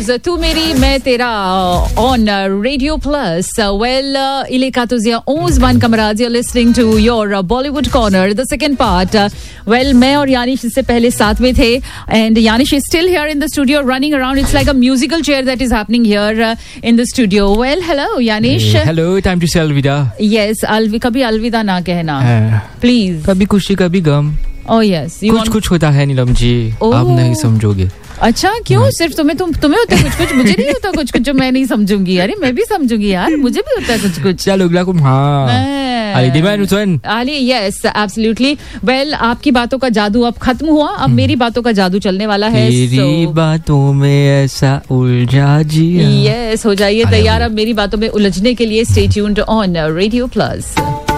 तू मेरी मैं तेरा on Radio Plus. Well, ile katuzia 11 kamarad, you're listening to your Bollywood Corner, the second part. Well, मैं और यानिश इससे पहले साथ में थे and Yanish is still here in the studio running around. It's like a musical chair that is happening here in the studio. Well, hello Yanish. Hello, time to say अलविदा. Yes, कभी अलविदा ना कहना. Please. कभी खुशी कभी गम. Oh yes. कुछ होता है नीलम जी. आप नहीं समझोगे. अच्छा क्यों? सिर्फ तुम्हें होता है कुछ मुझे नहीं होता कुछ जो मैं नहीं समझूंगी. अरे मैं भी समझूंगी यार, मुझे भी होता है कुछ. चलो गुलाकुम. Ali, yes, absolutely. Well, आपकी बातों का जादू अब खत्म हुआ, अब मेरी बातों का जादू चलने वाला है. तेरी बातों में ऐसा उलझा जिया. Yes, हो जाइए तैयार अब मेरी बातों में उलझने के लिए. Stay tuned on Radio Plus.